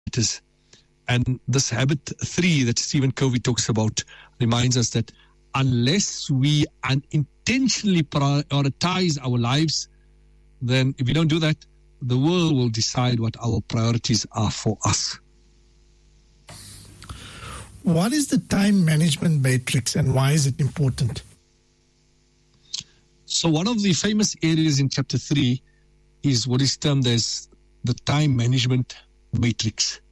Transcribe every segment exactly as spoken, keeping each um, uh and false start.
matters. And this habit three that Stephen Covey talks about reminds us that unless we unintentionally prioritize our lives, then if we don't do that, the world will decide what our priorities are for us. What is the time management matrix and why is it important? So one of the famous areas in chapter three is what is termed as the time management matrix.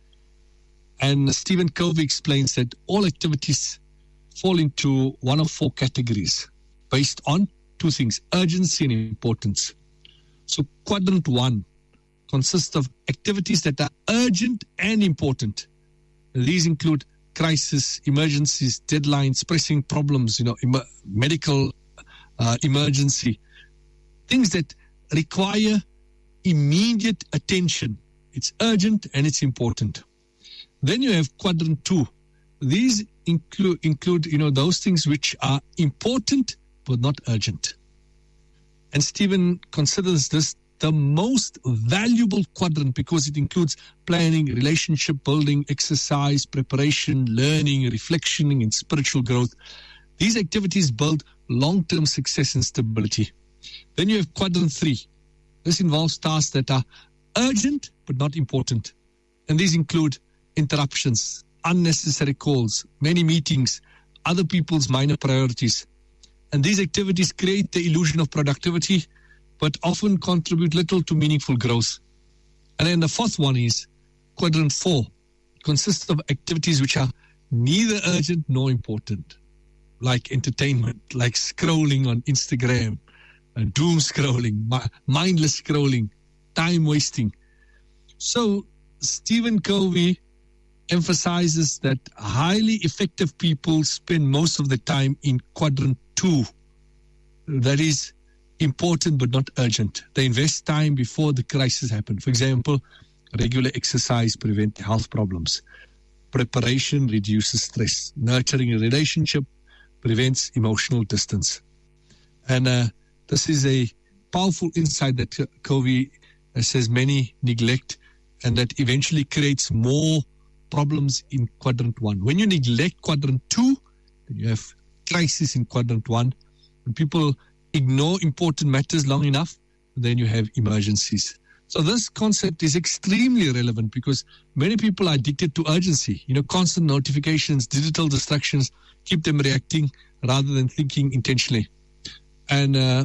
And Stephen Covey explains that all activities fall into one of four categories based on two things, urgency and importance. So quadrant one consists of activities that are urgent and important. These include crisis, emergencies, deadlines, pressing problems, you know, em- medical uh, emergency, things that require immediate attention. It's urgent and it's important. Then you have quadrant two. These include, include, you know, those things which are important but not urgent. And Stephen considers this the most valuable quadrant because it includes planning, relationship building, exercise, preparation, learning, reflection, and spiritual growth. These activities build long-term success and stability. Then you have quadrant three. This involves tasks that are urgent but not important. And these include interruptions, unnecessary calls, many meetings, other people's minor priorities. And these activities create the illusion of productivity, but often contribute little to meaningful growth. And then the fourth one is quadrant four. It consists of activities which are neither urgent nor important, like entertainment, like scrolling on Instagram, uh, doom scrolling, mi- mindless scrolling, time wasting. So Stephen Covey emphasizes that highly effective people spend most of the time in quadrant two. That is important but not urgent. They invest time before the crisis happens. For example, regular exercise prevents health problems. Preparation reduces stress. Nurturing a relationship prevents emotional distance. And uh, this is a powerful insight that Covey uh, says many neglect and that eventually creates more problems in quadrant one. When you neglect quadrant two, then you have crisis in quadrant one. When people ignore important matters long enough, then you have emergencies. So this concept is extremely relevant because many people are addicted to urgency. You know, constant notifications, digital distractions keep them reacting rather than thinking intentionally. And uh,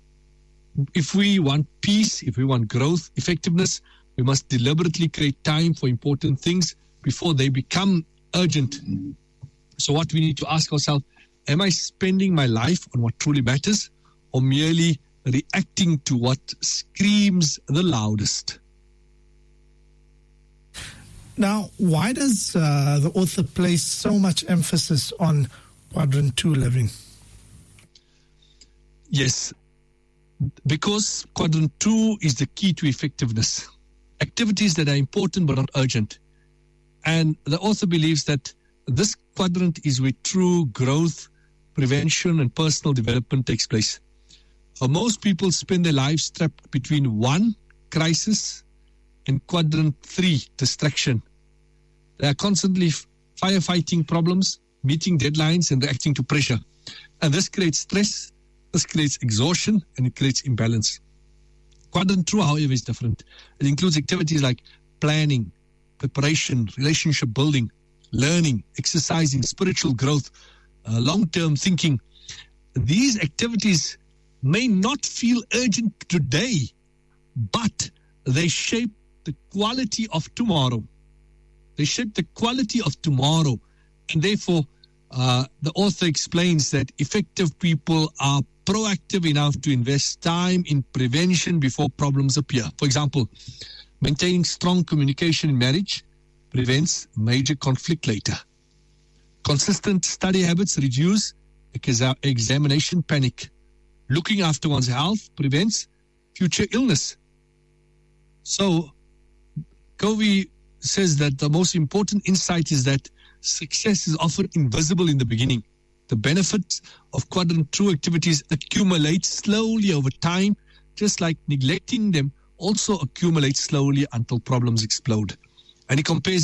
if we want peace, if we want growth, effectiveness, we must deliberately create time for important things before they become urgent. So what we need to ask ourselves, am I spending my life on what truly matters or merely reacting to what screams the loudest? Now, why does uh, the author place so much emphasis on quadrant two living? Yes, because quadrant two is the key to effectiveness. Activities that are important but not urgent. And the author believes that this quadrant is where true growth, prevention, and personal development takes place. For most people spend their lives trapped between one, crisis, and quadrant three, distraction. They are constantly firefighting problems, meeting deadlines, and reacting to pressure. And this creates stress, this creates exhaustion, and it creates imbalance. Quadrant two, however, is different. It includes activities like planning, preparation, relationship building, learning, exercising, spiritual growth, uh, long-term thinking. These activities may not feel urgent today, but they shape the quality of tomorrow. They shape the quality of tomorrow. And therefore, uh, the author explains that effective people are proactive enough to invest time in prevention before problems appear. For example, maintaining strong communication in marriage prevents major conflict later. Consistent study habits reduce examination panic. Looking after one's health prevents future illness. So, Covey says that the most important insight is that success is often invisible in the beginning. The benefits of quadrant two activities accumulate slowly over time, just like neglecting them also accumulates slowly until problems explode. And he compares